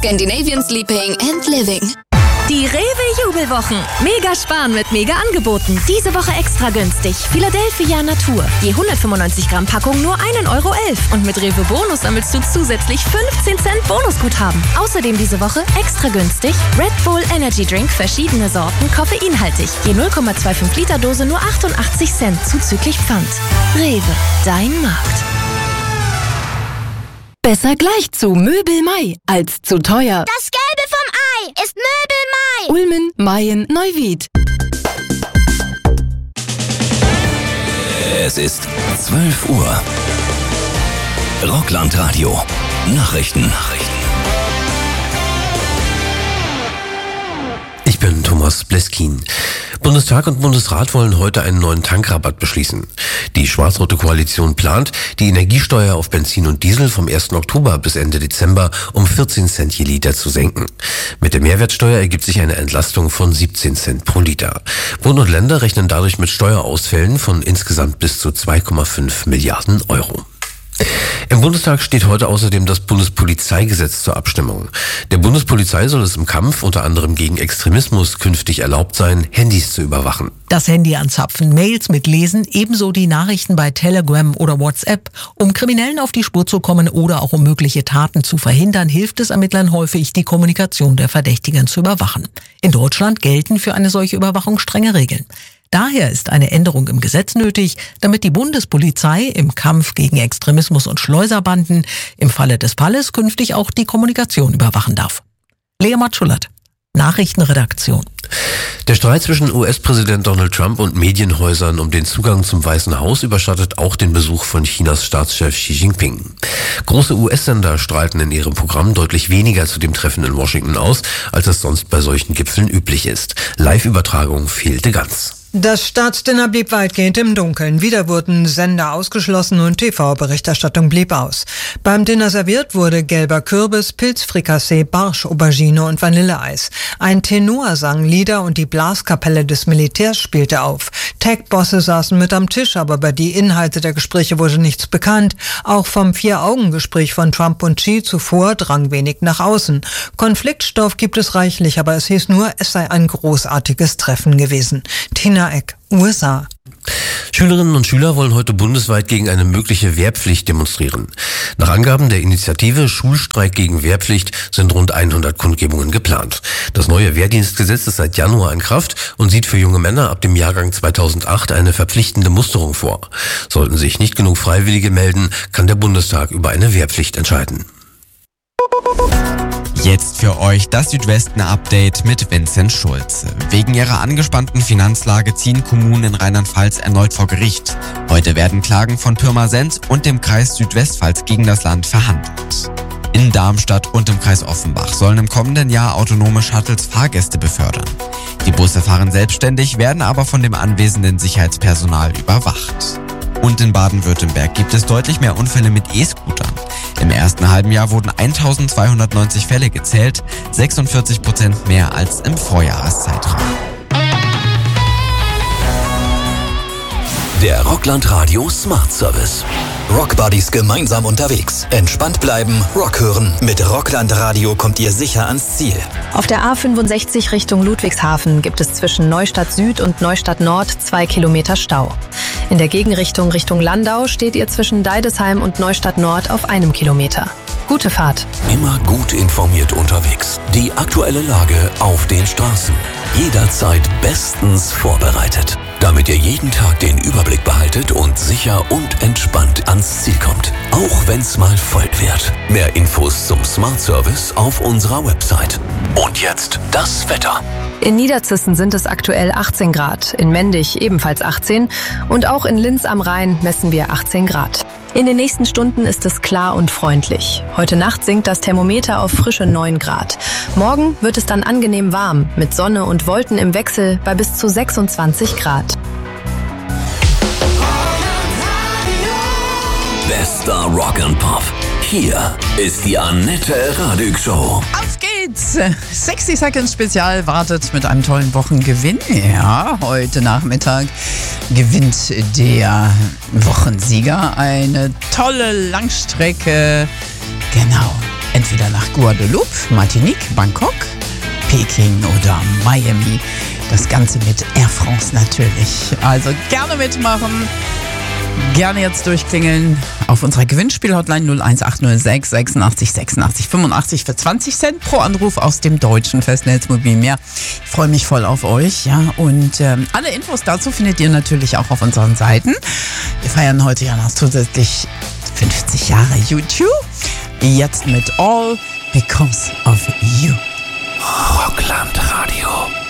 Scandinavian Sleeping and Living. Die Rewe-Jubelwochen. Mega sparen mit Mega-Angeboten. Diese Woche extra günstig. Philadelphia Natur. Je 195 Gramm Packung nur 1,11 € Und mit Rewe Bonus sammelst du zusätzlich 15 Cent Bonusguthaben. Außerdem diese Woche extra günstig Red Bull Energy Drink, verschiedene Sorten, koffeinhaltig. Je 0,25 Liter Dose nur 88 Cent zuzüglich Pfand. Rewe, dein Markt. Besser gleich zu Möbel Mai als zu teuer. Das Gelbe vom Ei ist Möbel Mai. Ulmen, Mayen, Neuwied. Es ist 12 Uhr. Rockland-Radio. Nachrichten. Ich bin Thomas Bleskin. Bundestag und Bundesrat wollen heute einen neuen Tankrabatt beschließen. Die schwarz-rote Koalition plant, die Energiesteuer auf Benzin und Diesel vom 1. Oktober bis Ende Dezember um 14 Cent je Liter zu senken. Mit der Mehrwertsteuer ergibt sich eine Entlastung von 17 Cent pro Liter. Bund und Länder rechnen dadurch mit Steuerausfällen von insgesamt bis zu 2,5 Milliarden Euro. Im Bundestag steht heute außerdem das Bundespolizeigesetz zur Abstimmung. Der Bundespolizei soll es im Kampf unter anderem gegen Extremismus künftig erlaubt sein, Handys zu überwachen. Das Handy anzapfen, Mails mitlesen, ebenso die Nachrichten bei Telegram oder WhatsApp. Um Kriminellen auf die Spur zu kommen oder auch um mögliche Taten zu verhindern, hilft es Ermittlern häufig, die Kommunikation der Verdächtigen zu überwachen. In Deutschland gelten für eine solche Überwachung strenge Regeln. Daher ist eine Änderung im Gesetz nötig, damit die Bundespolizei im Kampf gegen Extremismus und Schleuserbanden im Falle des Falles künftig auch die Kommunikation überwachen darf. Lea Matschullert, Nachrichtenredaktion. Der Streit zwischen US-Präsident Donald Trump und Medienhäusern um den Zugang zum Weißen Haus überschattet auch den Besuch von Chinas Staatschef Xi Jinping. Große US-Sender strahlten in ihrem Programm deutlich weniger zu dem Treffen in Washington aus, als es sonst bei solchen Gipfeln üblich ist. Live-Übertragung fehlte ganz. Das Staatsdinner blieb weitgehend im Dunkeln. Wieder wurden Sender ausgeschlossen und TV-Berichterstattung blieb aus. Beim Dinner serviert wurde gelber Kürbis, Pilzfrikassee, Barsch, Aubergine und Vanilleeis. Ein Tenor sang Lieder und die Blaskapelle des Militärs spielte auf. Tech-Bosse saßen mit am Tisch, aber über die Inhalte der Gespräche wurde nichts bekannt. Auch vom Vier-Augen-Gespräch von Trump und Xi zuvor drang wenig nach außen. Konfliktstoff gibt es reichlich, aber es hieß nur, es sei ein großartiges Treffen gewesen. Tina Eck, USA. Schülerinnen und Schüler wollen heute bundesweit gegen eine mögliche Wehrpflicht demonstrieren. Nach Angaben der Initiative Schulstreik gegen Wehrpflicht sind rund 100 Kundgebungen geplant. Das neue Wehrdienstgesetz ist seit Januar in Kraft und sieht für junge Männer ab dem Jahrgang 2008 eine verpflichtende Musterung vor. Sollten sich nicht genug Freiwillige melden, kann der Bundestag über eine Wehrpflicht entscheiden. Jetzt für euch das Südwesten-Update mit Vincent Schulze. Wegen ihrer angespannten Finanzlage ziehen Kommunen in Rheinland-Pfalz erneut vor Gericht. Heute werden Klagen von Pirmasens und dem Kreis Südwestpfalz gegen das Land verhandelt. In Darmstadt und im Kreis Offenbach sollen im kommenden Jahr autonome Shuttles Fahrgäste befördern. Die Busse fahren selbstständig, werden aber von dem anwesenden Sicherheitspersonal überwacht. Und in Baden-Württemberg gibt es deutlich mehr Unfälle mit E-Scootern. Im ersten halben Jahr wurden 1290 Fälle gezählt, 46% mehr als im Vorjahreszeitraum. Der Rockland-Radio Smart Service. Rockbuddies gemeinsam unterwegs. Entspannt bleiben, Rock hören. Mit Rockland Radio kommt ihr sicher ans Ziel. Auf der A65 Richtung Ludwigshafen gibt es zwischen Neustadt Süd und Neustadt Nord 2 Kilometer Stau. In der Gegenrichtung Richtung Landau steht ihr zwischen Deidesheim und Neustadt Nord auf 1 Kilometer. Gute Fahrt. Immer gut informiert unterwegs. Die aktuelle Lage auf den Straßen. Jederzeit bestens vorbereitet. Damit ihr jeden Tag den Überblick behaltet und sicher und entspannt ans Ziel kommt. Auch wenn's mal voll wird. Mehr Infos zum Smart Service auf unserer Website. Und jetzt das Wetter. In Niederzissen sind es aktuell 18 Grad, in Mendig ebenfalls 18 und auch in Linz am Rhein messen wir 18 Grad. In den nächsten Stunden ist es klar und freundlich. Heute Nacht sinkt das Thermometer auf frische 9 Grad. Morgen wird es dann angenehm warm, mit Sonne und Wolken im Wechsel bei bis zu 26 Grad. Bester Rock and Pop. Hier ist die Annette Radig Show. Auf geht's! 60 Seconds Spezial wartet mit einem tollen Wochengewinn. Ja, heute Nachmittag gewinnt der Wochensieger eine tolle Langstrecke. Genau. Entweder nach Guadeloupe, Martinique, Bangkok, Peking oder Miami. Das Ganze mit Air France natürlich. Also gerne mitmachen. Gerne jetzt durchklingeln auf unserer Gewinnspiel-Hotline 01806 86 86 85 für 20 Cent pro Anruf aus dem deutschen Festnetz Mobilmeer. Ich freue mich voll auf euch, ja, und alle Infos dazu findet ihr natürlich auch auf unseren Seiten. Wir feiern heute ja noch zusätzlich 50 Jahre YouTube. Jetzt mit All Because of You. Rockland Radio.